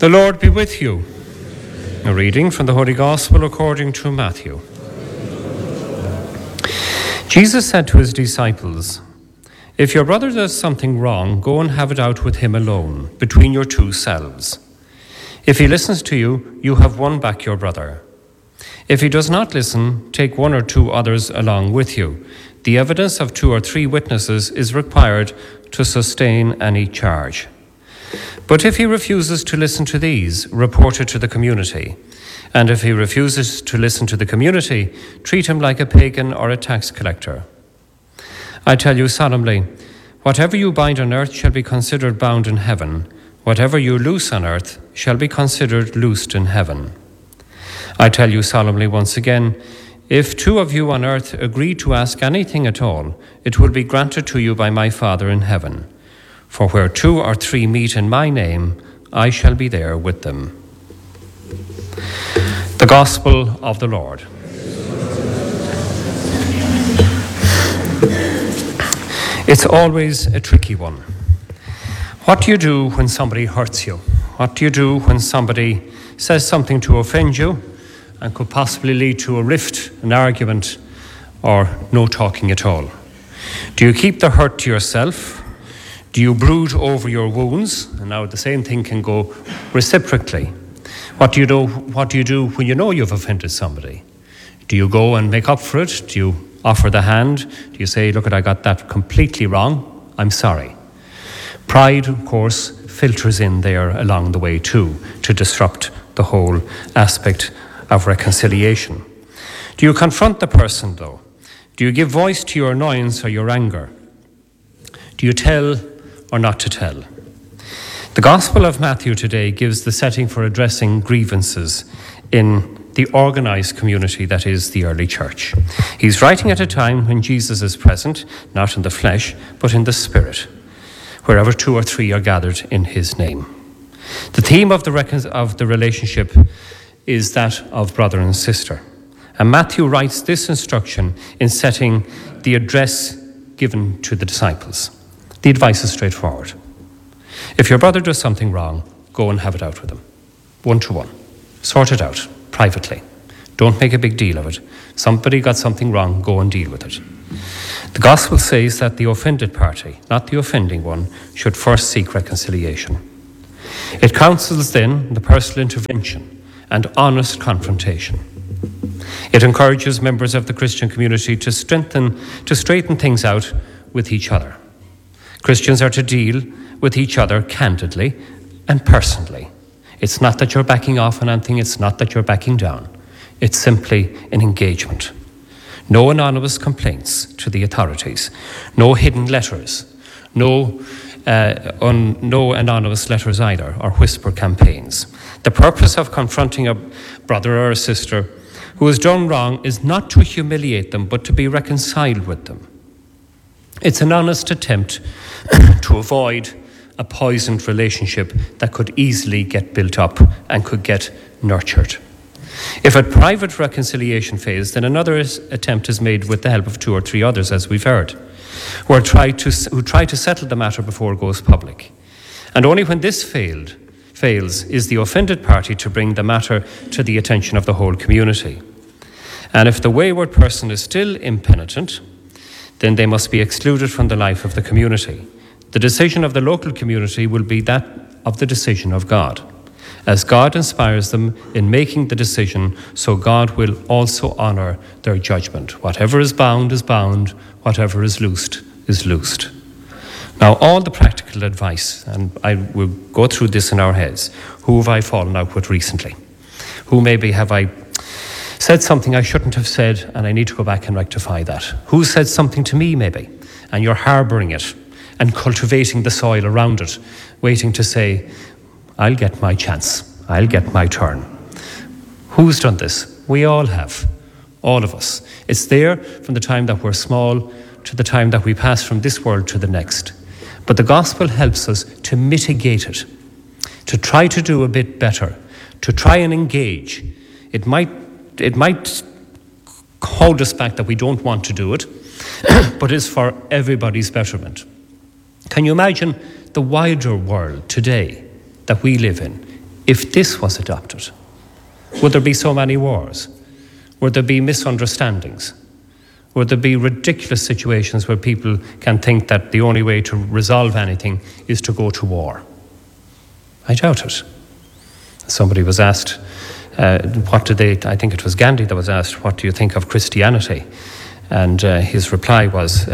The Lord be with you. A reading from the Holy Gospel according to Matthew. Jesus said to his disciples, "If your brother does something wrong, go and have it out with him alone, between your two selves. If he listens to you, you have won back your brother. If he does not listen, take one or two others along with you. The evidence of 2 or 3 witnesses is required to sustain any charge. But if he refuses to listen to these, report it to the community. And if he refuses to listen to the community, treat him like a pagan or a tax collector. I tell you solemnly, whatever you bind on earth shall be considered bound in heaven. Whatever you loose on earth shall be considered loosed in heaven. I tell you solemnly once again, if 2 of you on earth agree to ask anything at all, it will be granted to you by my Father in heaven. For where 2 or 3 meet in my name, I shall be there with them." The Gospel of the Lord. It's always a tricky one. What do you do when somebody hurts you? What do you do when somebody says something to offend you and could possibly lead to a rift, an argument, or no talking at all? Do you keep the hurt to yourself? Do you brood over your wounds? And now the same thing can go reciprocally. What do you do when you know you've offended somebody? Do you go and make up for it? Do you offer the hand? Do you say, "Look, I got that completely wrong. I'm sorry"? Pride, of course, filters in there along the way too, to disrupt the whole aspect of reconciliation. Do you confront the person, though? Do you give voice to your annoyance or your anger? Do you tell or not to tell? The Gospel of Matthew today gives the setting for addressing grievances in the organised community that is the early church. He's writing at a time when Jesus is present, not in the flesh, but in the spirit, wherever 2 or 3 are gathered in his name. The theme of the relationship is that of brother and sister. And Matthew writes this instruction in setting the address given to the disciples. The advice is straightforward. If your brother does something wrong, go and have it out with him. 1-to-1. Sort it out, privately. Don't make a big deal of it. Somebody got something wrong, go and deal with it. The Gospel says that the offended party, not the offending one, should first seek reconciliation. It counsels then the personal intervention and honest confrontation. It encourages members of the Christian community to straighten things out with each other. Christians are to deal with each other candidly and personally. It's not that you're backing off on anything, it's not that you're backing down. It's simply an engagement. No anonymous complaints to the authorities, no hidden letters, no anonymous letters either, or whisper campaigns. The purpose of confronting a brother or a sister who has done wrong is not to humiliate them, but to be reconciled with them. It's an honest attempt to avoid a poisoned relationship that could easily get built up and could get nurtured. If a private reconciliation fails, then another attempt is made with the help of 2 or 3 others, as we've heard, who try to settle the matter before it goes public. And only when this fails is the offended party to bring the matter to the attention of the whole community. And if the wayward person is still impenitent, then they must be excluded from the life of the community. The decision of the local community will be that of the decision of God. As God inspires them in making the decision, so God will also honour their judgment. Whatever is bound, whatever is loosed, is loosed. Now, all the practical advice, and I will go through this in our heads. Who have I fallen out with recently? Who maybe have I said something I shouldn't have said and I need to go back and rectify that? Who said something to me maybe and you're harbouring it and cultivating the soil around it, waiting to say, I'll get my chance, I'll get my turn. Who's done this? We all have, all of us. It's there from the time that we're small to the time that we pass from this world to the next. But the gospel helps us to mitigate it, to try to do a bit better, to try and engage. It might hold us back that we don't want to do it, but it's for everybody's betterment. Can you imagine the wider world today that we live in? if this was adopted, would there be so many wars? Would there be misunderstandings? Would there be ridiculous situations where people can think that the only way to resolve anything is to go to war? I doubt it. Somebody was asked, I think it was Gandhi that was asked, what do you think of Christianity? And his reply was,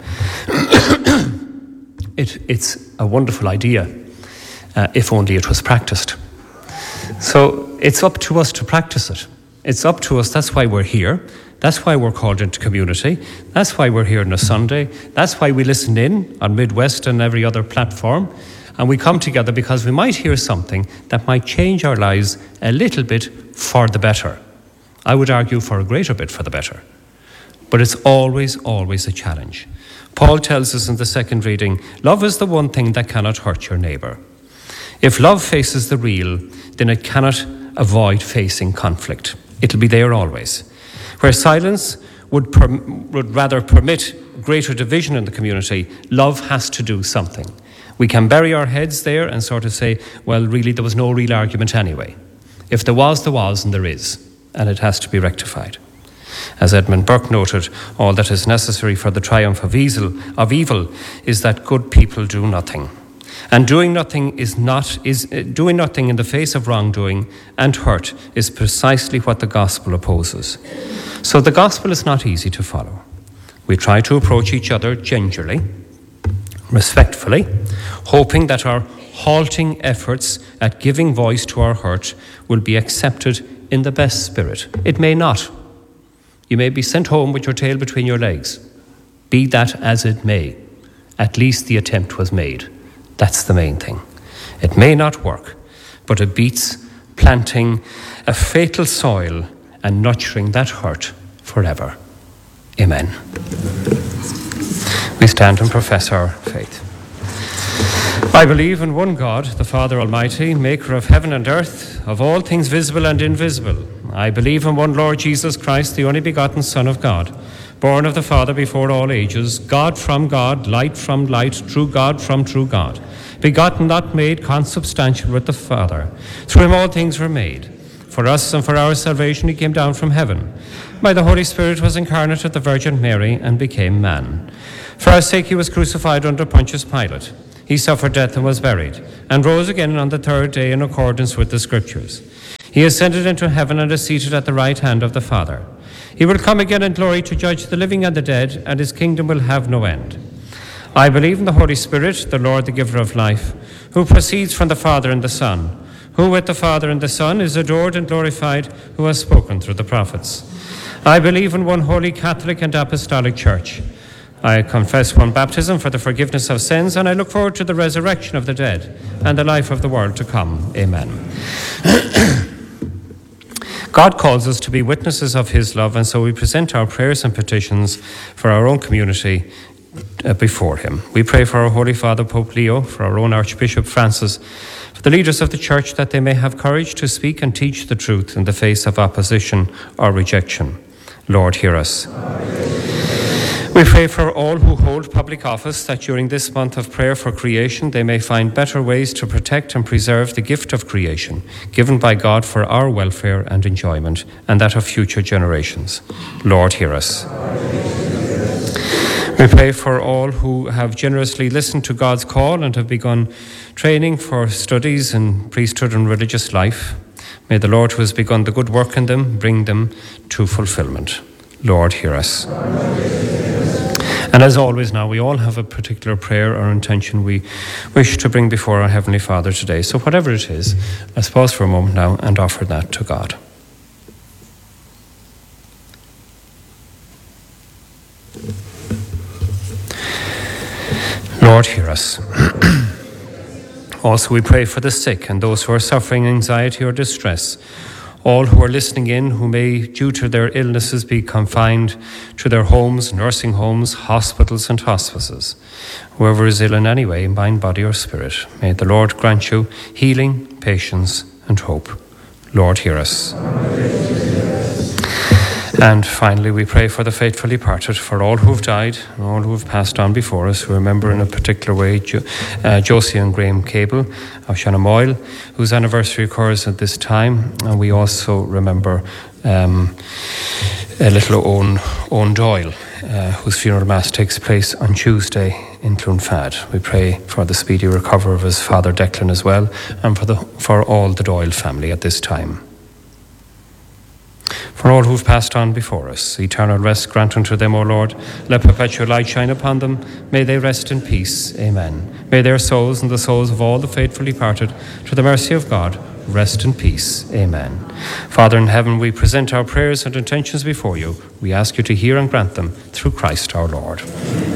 it's a wonderful idea, if only it was practiced. So it's up to us to practice it. It's up to us. That's why we're here. That's why we're called into community. That's why we're here on a Sunday. That's why we listen in on Midwest and every other platform. And we come together because we might hear something that might change our lives a little bit for the better. I would argue for a greater bit for the better. But it's always, always a challenge. Paul tells us in the second reading, love is the one thing that cannot hurt your neighbour. If love faces the real, then it cannot avoid facing conflict. It'll be there always. Where silence would rather permit greater division in the community, love has to do something. We can bury our heads there and sort of say, well, really, there was no real argument anyway. If there was, and there is, and it has to be rectified. As Edmund Burke noted, all that is necessary for the triumph of evil is that good people do nothing. And doing nothing doing nothing in the face of wrongdoing and hurt is precisely what the gospel opposes. So the gospel is not easy to follow. We try to approach each other gingerly, respectfully, hoping that our halting efforts at giving voice to our hurt will be accepted in the best spirit. It may not. You may be sent home with your tail between your legs. Be that as it may, at least the attempt was made. That's the main thing. It may not work, but it beats planting a fatal soil and nurturing that hurt forever. Amen. We stand and profess our faith. I believe in one God, the Father Almighty, maker of heaven and earth, of all things visible and invisible. I believe in one Lord Jesus Christ, the only begotten Son of God, born of the Father before all ages, God from God, light from light, true God from true God, begotten, not made, consubstantial with the Father. Through him all things were made. For us and for our salvation he came down from heaven. By the Holy Spirit was incarnate of the Virgin Mary and became man. For our sake he was crucified under Pontius Pilate. He suffered death and was buried, and rose again on the third day in accordance with the Scriptures. He ascended into heaven and is seated at the right hand of the Father. He will come again in glory to judge the living and the dead, and his kingdom will have no end. I believe in the Holy Spirit, the Lord, the giver of life, who proceeds from the Father and the Son, who with the Father and the Son is adored and glorified, who has spoken through the prophets. I believe in one holy Catholic and Apostolic Church. I confess one baptism for the forgiveness of sins, and I look forward to the resurrection of the dead and the life of the world to come. Amen. God calls us to be witnesses of his love, and so we present our prayers and petitions for our own community before him. We pray for our Holy Father, Pope Leo, for our own Archbishop Francis, for the leaders of the Church, that they may have courage to speak and teach the truth in the face of opposition or rejection. Lord, hear us. We pray for all who hold public office, that during this month of prayer for creation, they may find better ways to protect and preserve the gift of creation, given by God for our welfare and enjoyment, and that of future generations. Lord, hear us. We pray for all who have generously listened to God's call and have begun training for studies in priesthood and religious life. May the Lord, who has begun the good work in them, bring them to fulfillment. Lord, hear us. And as always now, we all have a particular prayer or intention we wish to bring before our Heavenly Father today. So whatever it is, let's pause for a moment now and offer that to God. Lord, hear us. Also, we pray for the sick and those who are suffering anxiety or distress, all who are listening in who may, due to their illnesses, be confined to their homes, nursing homes, hospitals and hospices. Whoever is ill in any way, mind, body or spirit, may the Lord grant you healing, patience and hope. Lord, hear us. And finally, we pray for the faithful departed, for all who have died and all who have passed on before us. We remember in a particular way Josie and Graham Cable of Shannamoyle, whose anniversary occurs at this time. And we also remember a little Owen Doyle, whose funeral mass takes place on Tuesday in Clonfad. We pray for the speedy recovery of his father Declan as well, and for all the Doyle family at this time. For all who've passed on before us, eternal rest grant unto them, O Lord. Let perpetual light shine upon them. May they rest in peace. Amen. May their souls and the souls of all the faithful departed, to the mercy of God, rest in peace. Amen. Father in heaven, we present our prayers and intentions before you. We ask you to hear and grant them through Christ our Lord.